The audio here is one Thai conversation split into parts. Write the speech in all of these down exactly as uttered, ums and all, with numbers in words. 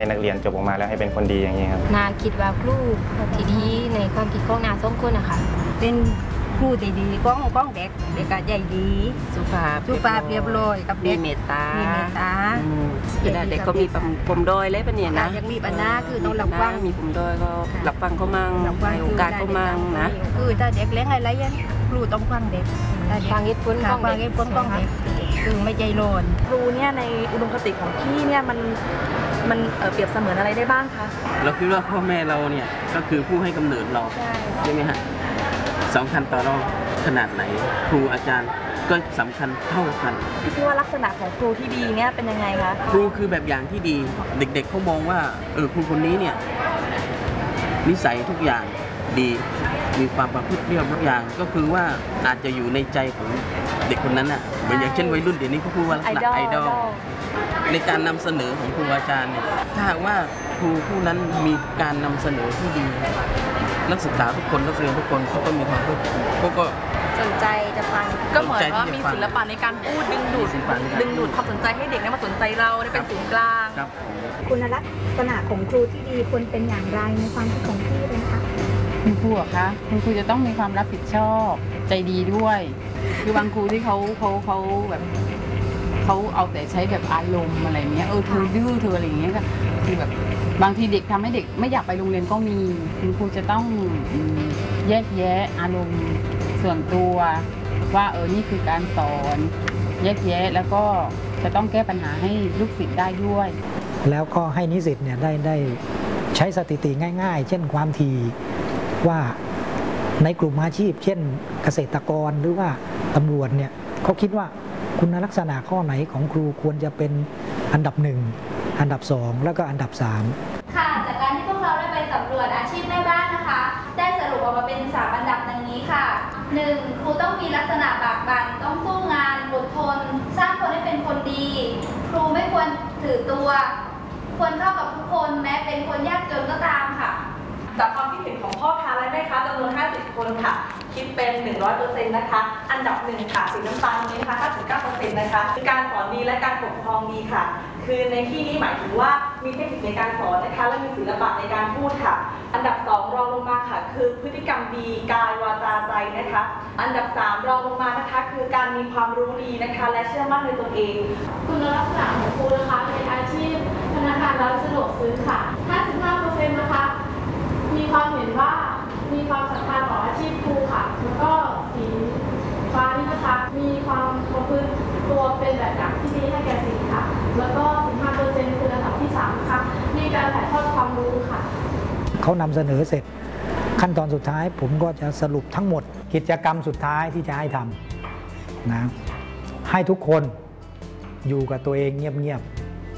นักเรียนจบออกมาแล้วให้เป็นคนดีอย่างนี้ครับนาคิดว่าครูที่ดีในความคิดของนาสองคนนะคะเป็นครูที่ดีก้องก้องเด็กเด็กก็ใจดีสุภาพสุภาพเรียบร้อยกับเด็กมีเมตตามีเมตตาเด็กก็มีผมดอยเลยปะเนี่ยนะยังมีปัญหาคือต้องรับฟังมีผมดอยก็รับฟังเขามั่งให้โอกาสเขามั่งนะคือถ้าเด็กเลี้ยงอะไรยันครูต้องฟังเด็กฟังเหตุผลของเด็กฟังเหตุผลของเด็กคือไม่ใจร้อนครูเนี่ยในอุดมคติของพี่เนี่ยมันมันเปรียบเสมือนอะไรได้บ้างคะเราคิดว่าพ่อแม่เราเนี่ยก็คือผู้ให้กำเนิดเราใช่ไหมฮะสำคัญต่อเราขนาดไหนครูอาจารย์ก็สำคัญเท่ากันพี่คิดว่าลักษณะของครูที่ดีเนี่ยเป็นยังไงคะครูคือแบบอย่างที่ดีเด็กๆเขามองว่าเออครูคนนี้เนี่ยนิสัยทุกอย่างดีมีความประพฤติเรียบทุกอย่างก็คือว่าอาจจะอยู่ในใจของเด็กคนนั้นน่ะเหมือนอย่างเช่นวัยรุ่นเดี๋ยวนี้เขาพูดว่าลักษณะไอดอลในการนำเสนอของครูอาจารย์เนี่ยถ้าหากว่าครูผู้นั้นมีการนำเสนอที่ดีนักศึกษาทุกคนนักเรียนทุกคนเขาก็มีความเขาก็สนใจจะฟังก็เหมือนว่ามีศิลปะในการพูดดึงดูดดึงดูดความสนใจให้เด็กมาสนใจเราได้เป็นศูนย์กลางคุณลักษณะของครูที่ดีควรเป็นอย่างไรในความคิดของพี่เลยคะคุณครูอะคะคุณครูจะต้องมีความรับผิดชอบใจดีด้วยคือบางครูที่เขาเขาเขาแบบเขาเอาแต่ใช้แบบอารมณ์อะไรเงี้ยเออเธอดื้อเธออะไรเงี้ยก็คือแบบบางทีเด็กทำให้เด็กไม่อยากไปโรงเรียนก็มีคุณครูจะต้องแยกแยะอารมณ์ส่วนตัวว่าเออนี่คือการสอนแยกแยะแล้วก็จะต้องแก้ปัญหาให้ลูกศิษย์ได้ด้วยแล้วก็ให้นิสิตเนี่ยได้ได้ใช้สถิติง่ายๆเช่นความถี่ว่าในกลุ่มอาชีพเช่นเกษตรกรหรือว่าตำรวจเนี่ยเขาคิดว่าคุณลักษณะข้อไหนของครูควรจะเป็นอันดับหนึ่งอันดับสองแล้วก็อันดับสามค่ะจากการที่พวกเราได้ไปสำรวจอาชีพแม่บ้านนะคะได้สรุปออกมาเป็นสามอันดับดังนี้ค่ะ หนึ่ง ครูต้องมีลักษณะบากบั่นต้องสู้งานอดทนสร้างคนให้เป็นคนดีครูไม่ควรถือตัวควรเข้ากับทุกคนแม้เป็นคนยากจนก็ตามค่ะจากความคิดเห็นของพ่อค้าและแม่ค้าจำนวนห้าสิบคนค่ะคิดเป็น หนึ่งร้อยเปอร์เซ็นต์ นะคะอันดับหนึ่งค่ะสีน้ำตาลนี้นะคะ ห้าสิบเก้าเปอร์เซ็นต์ นะคะคือการสอนดีและการปกครองดีค่ะคือในที่นี้หมายถึงว่ามีเทคนิคในการสอนนะคะและมีศิลปะในการพูดค่ะอันดับสองรองลงมาค่ะคือพฤติกรรมดีกายวาจาใจนะคะอันดับสามรองลงมานะคะคือการมีความรู้ดีนะคะและเชื่อมั่นในตนเองคุณลักษณะของครูนะคะในอาชีพพนักงานร้านสะดวกซื้อค่ะ ห้าสิบห้าเปอร์เซ็นต์ นะคะมีความเห็นว่ามีความศรัทธาต่ออาชีพครูค่ะแล้วก็สีฟ้านี่นะคะมีความประพฤติตัวเป็นแบบอย่างที่ดีให้แก่ศิษย์ค่ะแล้วก็ สิบห้าเปอร์เซ็นต์ คือระดับที่สามนะคะมีการถ่ายทอดความรู้ค่ะเขานำเสนอเสร็จขั้นตอนสุดท้ายผมก็จะสรุปทั้งหมดกิจกรรมสุดท้ายที่จะให้ทำนะให้ทุกคนอยู่กับตัวเองเงียบๆ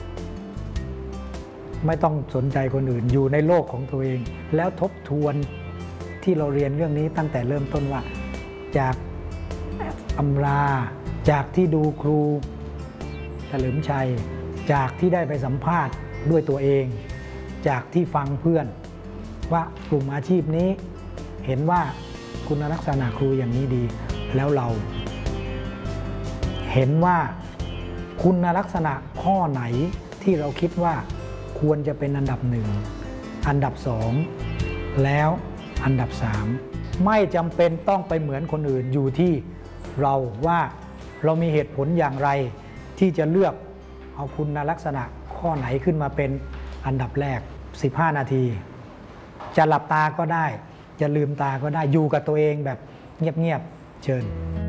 ไม่ต้องสนใจคนอื่นอยู่ในโลกของตัวเองแล้วทบทวนที่เราเรียนเรื่องนี้ตั้งแต่เริ่มต้นว่าจากอำลาจากที่ดูครูเฉลิมชัยจากที่ได้ไปสัมภาษณ์ด้วยตัวเองจากที่ฟังเพื่อนว่ากลุ่มอาชีพนี้เห็นว่าคุณลักษณะครูอย่างนี้ดีแล้วเราเห็นว่าคุณลักษณะข้อไหนที่เราคิดว่าควรจะเป็นอันดับหนึ่งอันดับสองแล้วอันดับสามไม่จำเป็นต้องไปเหมือนคนอื่นอยู่ที่เราว่าเรามีเหตุผลอย่างไรที่จะเลือกเอาคุณลักษณะข้อไหนขึ้นมาเป็นอันดับแรกสิบห้านาทีจะหลับตาก็ได้จะลืมตาก็ได้อยู่กับตัวเองแบบเงียบๆเชิญ